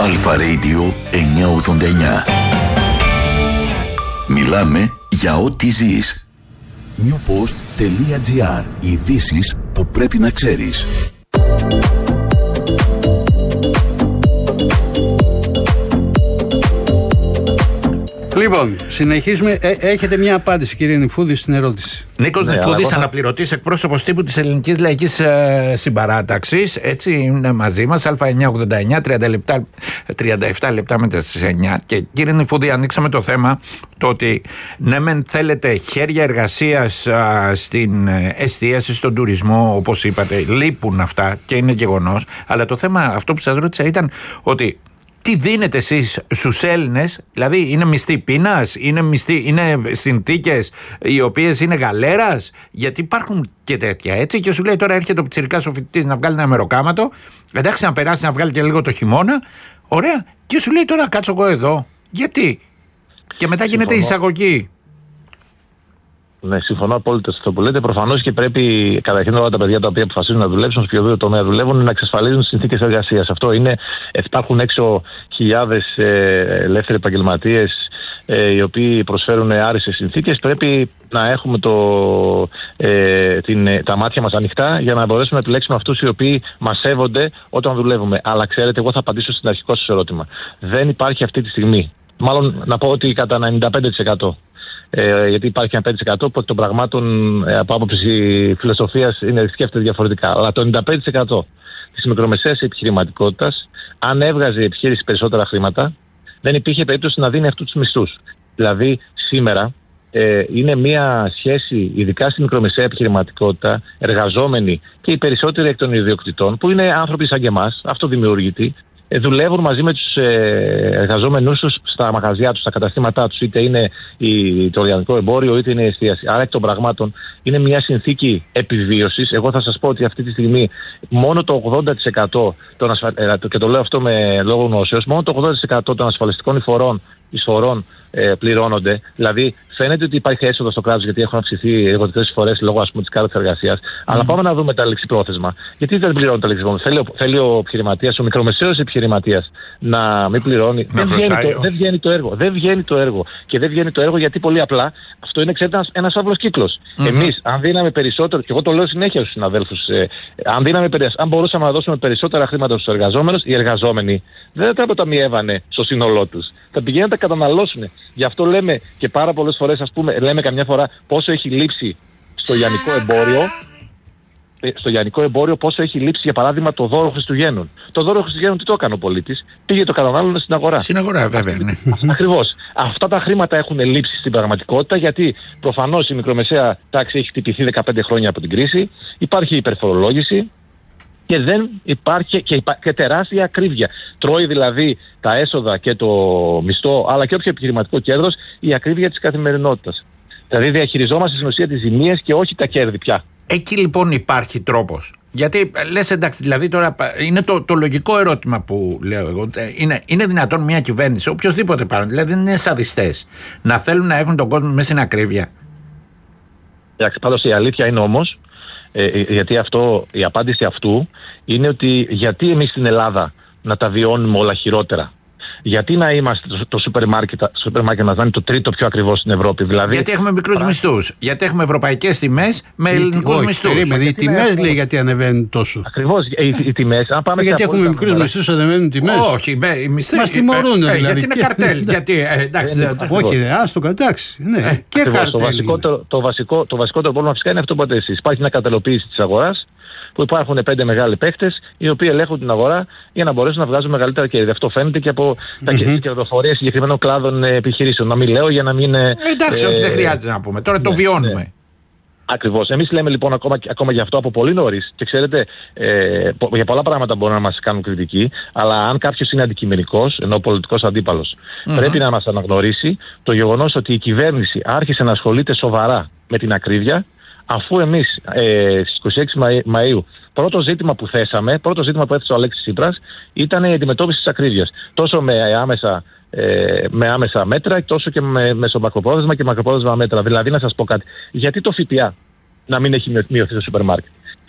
Αλφα Radio 989. Μιλάμε για ό,τι ζεις. newpost.gr. Ειδήσεις που πρέπει να ξέρεις. Λοιπόν, συνεχίζουμε. Έχετε μια απάντηση, κύριε Νηφούδη, στην ερώτηση. Νίκος Νηφούδης, αναπληρωτής εκπρόσωπος τύπου της Ελληνικής Λαϊκής Συμπαράταξης. Έτσι είναι μαζί μας. Α989, 37 λεπτά μετά στις 9. Και κύριε Νηφούδη, ανοίξαμε το θέμα το ότι ναι, μεν θέλετε χέρια εργασίας στην εστίαση, στον τουρισμό, όπως είπατε. Λείπουν αυτά και είναι γεγονός. Αλλά το θέμα αυτό που σας ρώτησα ήταν ότι. Τι δίνετε εσείς στους Έλληνες, δηλαδή είναι μισθή πείνας, είναι συνθήκες οι οποίες είναι γαλέρας, γιατί υπάρχουν και τέτοια, έτσι, και σου λέει τώρα έρχεται ο πιτσιρικάς ο φοιτητής να βγάλει ένα μεροκάματο, εντάξει, να περάσει να βγάλει και λίγο το χειμώνα, ωραία, και σου λέει τώρα κάτσω εγώ εδώ, γιατί, και μετά γίνεται εισαγωγή. Ναι, συμφωνώ απόλυτα σε αυτό που λέτε. Προφανώς και πρέπει καταρχήν όλα τα παιδιά τα οποία αποφασίζουν να δουλέψουν, σε οποιοδήποτε τομέα δουλεύουν, να εξασφαλίζουν συνθήκες εργασίας. Αυτό είναι. Υπάρχουν έξω χιλιάδες ελεύθεροι επαγγελματίες οι οποίοι προσφέρουν άριστες συνθήκες. Πρέπει να έχουμε τα μάτια μας ανοιχτά για να μπορέσουμε να επιλέξουμε αυτούς οι οποίοι μας σέβονται όταν δουλεύουμε. Αλλά ξέρετε, εγώ θα απαντήσω στην αρχικό σας ερώτημα. Δεν υπάρχει αυτή τη στιγμή. Μάλλον να πω ότι κατά 95%. Γιατί υπάρχει ένα 5% που των πραγμάτων από άποψη φιλοσοφίας σκέφτεται διαφορετικά. Αλλά το 95% της μικρομεσαίας επιχειρηματικότητας, αν έβγαζε η επιχείρηση περισσότερα χρήματα, δεν υπήρχε περίπτωση να δίνει αυτούς τους μισθούς. Δηλαδή, σήμερα είναι μια σχέση, ειδικά στη μικρομεσαία επιχειρηματικότητα, εργαζόμενοι και οι περισσότεροι εκ των ιδιοκτητών, που είναι άνθρωποι σαν και εμάς, αυτοδημιουργητοί, δουλεύουν μαζί με τους εργαζόμενους τους στα μαγαζιά τους, στα καταστήματά τους, είτε είναι το οργανικό εμπόριο, είτε είναι η εστίαση. Άρα εκ των πραγμάτων είναι μια συνθήκη επιβίωσης. Εγώ θα σας πω ότι αυτή τη στιγμή μόνο το 80% και το λέω αυτό με λόγο γνώσεως, μόνο το 80% των ασφαλιστικών εισφορών πληρώνονται. Δηλαδή, φαίνεται ότι υπάρχει έσοδο στο κράτος γιατί έχουν αυξηθεί οι εργοδοτικές εισφορές λόγω, ας πούμε, της κάρτας εργασίας. Αλλά πάμε να δούμε τα ληξιπρόθεσμα. Γιατί δεν πληρώνουν τα ληξιπρόθεσμα? Θέλει ο επιχειρηματίας, ο μικρομεσαίος επιχειρηματίας να μην πληρώνει. Δεν βγαίνει το έργο. Δεν βγαίνει το έργο. Και δεν βγαίνει το έργο γιατί πολύ απλά αυτό είναι, ξέρετε, ένας φαύλος κύκλος. Εμείς, αν δίναμε περισσότερο, και εγώ το λέω συνέχεια στους συναδέλφους, αν μπορούσαμε να δώσουμε περισσότερα χρήματα στους εργαζόμενους, οι εργαζόμενοι δεν θα τα αποταμιεύανε στο σύνολό τους. Θα πηγαίνουν να τα καταναλώσουν. Γι' αυτό λέμε και πάρα πολλές φορές, ας πούμε, λέμε καμιά φορά πόσο έχει λείψει στο λιανικό εμπόριο. Στο λιανικό εμπόριο, πόσο έχει λείψει, για παράδειγμα, το δώρο Χριστουγέννων. Το δώρο Χριστουγέννων τι το έκανε ο πολίτης? Πήγε το κατανάλωνε στην αγορά. Στην αγορά, βέβαια. Ναι. Ακριβώς. Αυτά τα χρήματα έχουν λείψει στην πραγματικότητα, γιατί προφανώς η μικρομεσαία τάξη έχει χτυπηθεί 15 χρόνια από την κρίση. Υπάρχει υπερφορολόγηση. Και δεν υπάρχει και τεράστια ακρίβεια. Τρώει δηλαδή τα έσοδα και το μισθό, αλλά και όποιο επιχειρηματικό κέρδος, η ακρίβεια της καθημερινότητας. Δηλαδή διαχειριζόμαστε στην ουσία τις ζημίες και όχι τα κέρδη πια. Εκεί λοιπόν υπάρχει τρόπος. Γιατί λες, εντάξει, δηλαδή τώρα είναι το λογικό ερώτημα που λέω εγώ. Είναι δυνατόν μια κυβέρνηση, οποιοδήποτε πάνω, δηλαδή δεν είναι σαδιστές, να θέλουν να έχουν τον κόσμο μέσα στην ακρίβεια? Πάντως η αλήθεια είναι όμως, γιατί η απάντηση αυτού είναι ότι γιατί εμείς στην Ελλάδα να τα βιώνουμε όλα χειρότερα? Γιατί να είμαστε το σούπερ μάρκετ μας να είναι το τρίτο πιο ακριβό στην Ευρώπη? Δηλαδή, γιατί έχουμε μικρούς μισθούς. Γιατί έχουμε ευρωπαϊκές τιμές με ελληνικούς μισθούς. Οι τιμές λέει γιατί ανεβαίνουν τόσο. Ακριβώς, οι τιμές. Γιατί έχουμε μικρούς μισθούς, ανεβαίνουν οι τιμές. Όχι, οι μισθοί μας τιμωρούν δηλαδή. Γιατί είναι καρτέλ. Όχι, ρε, άστο, εντάξει. Και καρτέλ. Το βασικότερο πρόβλημα φυσικά είναι αυτό που είπατε εσείς. Υπάρχει μια κατελοποίηση της αγοράς, που υπάρχουν 5 μεγάλοι παίχτες οι οποίοι ελέγχουν την αγορά για να μπορέσουν να βγάζουν μεγαλύτερα κέρδη. Αυτό φαίνεται και από τις κερδοφορίες συγκεκριμένων κλάδων επιχειρήσεων. Να μην λέω για να μην. Εντάξει, ότι δεν χρειάζεται να πούμε. Τώρα το βιώνουμε. Ναι. Ακριβώς. Εμείς λέμε λοιπόν ακόμα γι' αυτό από πολύ νωρίς. Και ξέρετε, για πολλά πράγματα μπορούν να μας κάνουν κριτική, αλλά αν κάποιος είναι αντικειμενικός, ενώ ο πολιτικός αντίπαλος, πρέπει να μας αναγνωρίσει το γεγονός ότι η κυβέρνηση άρχισε να ασχολείται σοβαρά με την ακρίβεια, αφού εμείς στις 26 Μαΐου πρώτο ζήτημα που έθεσε ο Αλέξης Τσίπρας ήταν η αντιμετώπιση της ακρίβειας. Τόσο με άμεσα μέτρα, τόσο και με μεσομακροπρόθεσμα και μακροπρόθεσμα μέτρα. Δηλαδή, να σας πω κάτι. Γιατί το ΦΠΑ να μην έχει μειωθεί στο σούπερ μάρκετ?